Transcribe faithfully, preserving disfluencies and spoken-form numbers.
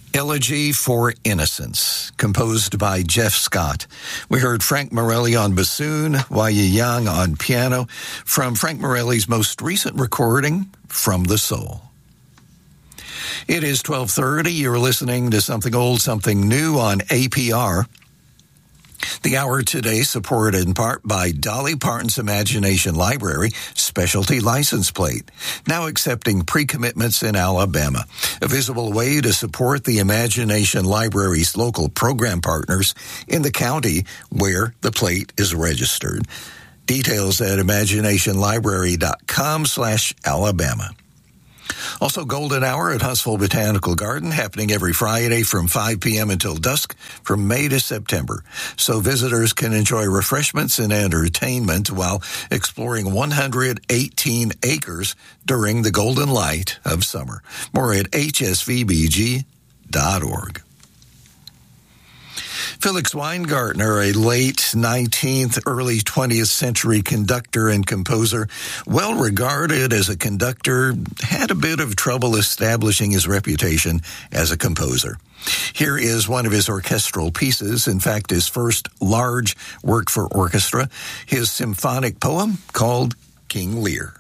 Elegy for Innocence, composed by Jeff Scott. We heard Frank Morelli on bassoon, Waya Young on piano, from Frank Morelli's most recent recording, From the Soul. It is twelve thirty. You're listening to Something Old, Something New on A P R. The hour today supported in part by Dolly Parton's Imagination Library Specialty License Plate, now accepting pre-commitments in Alabama. A visible way to support the Imagination Library's local program partners in the county where the plate is registered. Details at imaginationlibrary.com slash Alabama. Also, Golden Hour at Huntsville Botanical Garden, happening every Friday from five p.m. until dusk from May to September. So visitors can enjoy refreshments and entertainment while exploring one hundred eighteen acres during the golden light of summer. More at h s v b g dot org. Felix Weingartner, a late nineteenth, early twentieth century conductor and composer, well regarded as a conductor, had a bit of trouble establishing his reputation as a composer. Here is one of his orchestral pieces, in fact, his first large work for orchestra, his symphonic poem called King Lear.